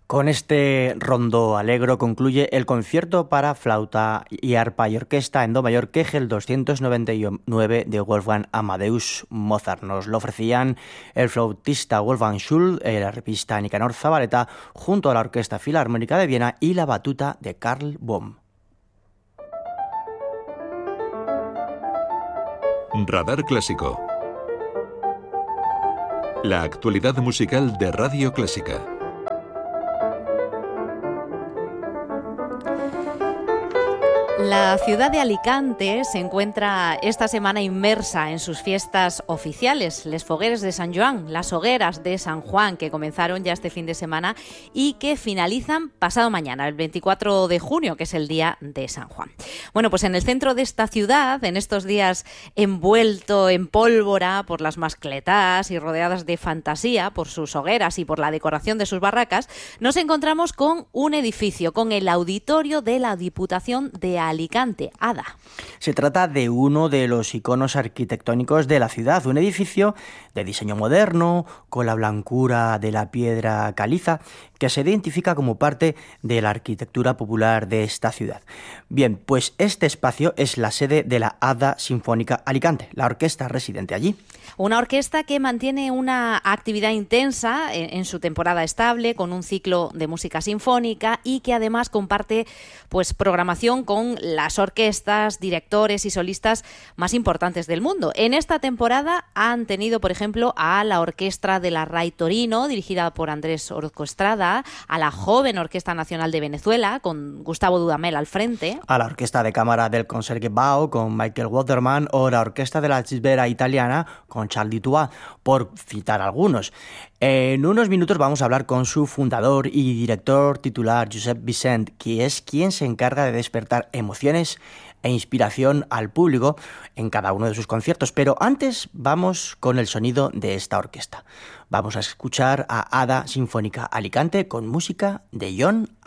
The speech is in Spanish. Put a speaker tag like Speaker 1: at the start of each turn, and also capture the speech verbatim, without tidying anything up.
Speaker 1: Con este rondo alegro concluye el concierto para flauta y arpa y orquesta en do mayor Kegel doscientos noventa y nueve de Wolfgang Amadeus Mozart. Nos lo ofrecían el flautista Wolfgang Schul, el arpista Nicanor Zabaleta, junto a la Orquesta Filarmónica de Viena y la batuta de Karl Bohm.
Speaker 2: Radar Clásico. La actualidad musical de Radio Clásica.
Speaker 3: La ciudad de Alicante se encuentra esta semana inmersa en sus fiestas oficiales, les Fogueres de Sant Joan, las hogueras de San Juan, que comenzaron ya este fin de semana y que finalizan pasado mañana, el veinticuatro de junio, que es el día de San Juan. Bueno, pues en el centro de esta ciudad, en estos días envuelto en pólvora por las mascletas y rodeadas de fantasía por sus hogueras y por la decoración de sus barracas, nos encontramos con un edificio, con el auditorio de la Diputación de Alicante. Alicante, Ada.
Speaker 1: Se trata de uno de los iconos arquitectónicos de la ciudad, un edificio de diseño moderno, con la blancura de la piedra caliza, que se identifica como parte de la arquitectura popular de esta ciudad. Bien, pues este espacio es la sede de la Ada Sinfónica Alicante, la orquesta residente allí.
Speaker 3: Una orquesta que mantiene una actividad intensa en, en su temporada estable, con un ciclo de música sinfónica y que además comparte pues programación con las orquestas, directores y solistas más importantes del mundo. En esta temporada han tenido, por ejemplo, a la Orquestra de la RAI Torino, dirigida por Andrés Orozco Estrada, a la joven Orquesta Nacional de Venezuela, con Gustavo Dudamel al frente,
Speaker 1: a la Orquesta de Cámara del Concertgebouw, con Michael Waterman, o la Orquesta de la Chisbera Italiana, con Charles Dutoit, por citar algunos. En unos minutos vamos a hablar con su fundador y director titular, Josep Vicent, que es quien se encarga de despertar emociones e inspiración al público en cada uno de sus conciertos. Pero antes vamos con el sonido de esta orquesta. Vamos a escuchar a Ada Sinfónica Alicante con música de John